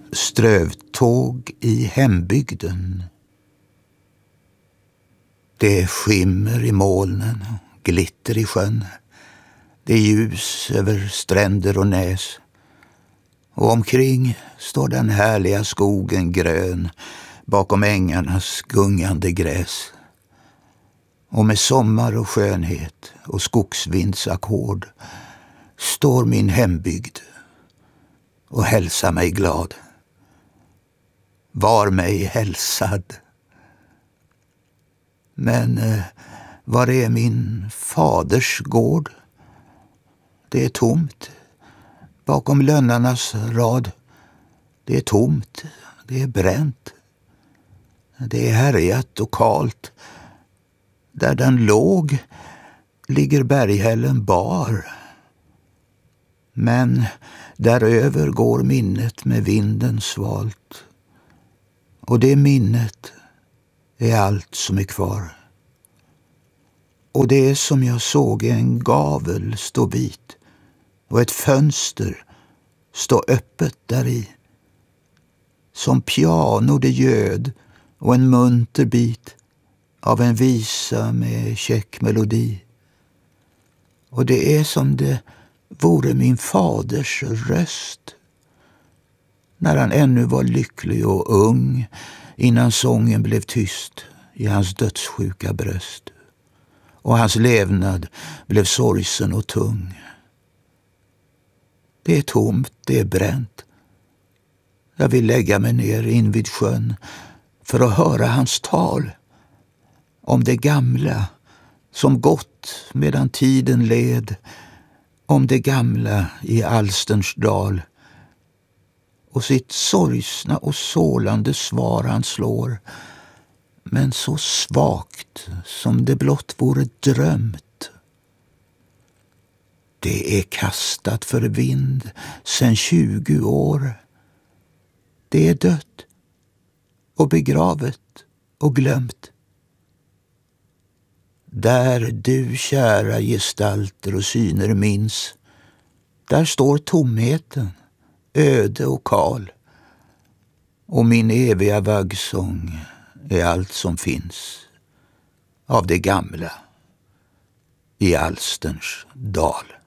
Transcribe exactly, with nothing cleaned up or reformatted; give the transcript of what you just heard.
Strövtåg i hembygden. Det är skimmer i molnen, glitter i sjön. Det är ljus över stränder och näs. Och omkring står den härliga skogen grön bakom ängarnas gungande gräs. Och med sommar och skönhet och skogsvindsackord står min hembygd och hälsar mig glad. Var mig hälsad. Men eh, var är min faders gård? Det är tomt bakom lönnarnas rad. Det är tomt, det är bränt. Det är härjat och kalt. Där den låg ligger berghällen bar. Men däröver går minnet med vinden svalt. Och det minnet är allt som är kvar. Och det är som jag såg en gavel stå vit och ett fönster stå öppet däri. Som piano det ljöd och en munter bit av en visa med käck melodi. Och det är som det vore min faders röst. När han ännu var lycklig och ung, innan sången blev tyst i hans dödssjuka bröst. Och hans levnad blev sorgsen och tung. Det är tomt, det är bränt. Jag vill lägga mig ner invid sjön för att höra hans tal om det gamla som gått medan tiden led, om det gamla i Alsterns dal. Och sitt sorgsna och sålande svar han slår, men så svagt som det blott vore drömt. Det är kastat för vind sen tjugo år. Det är dött och begravet och glömt. Där du, kära gestalter och syner minns, där står tomheten, öde och kal. Och min eviga vaggsång är allt som finns av det gamla i Alsterns dal.